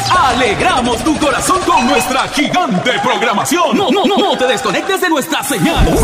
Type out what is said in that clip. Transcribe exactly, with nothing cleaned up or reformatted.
Alegramos tu corazón con nuestra gigante programación. No, no, no, no te desconectes de nuestra señal.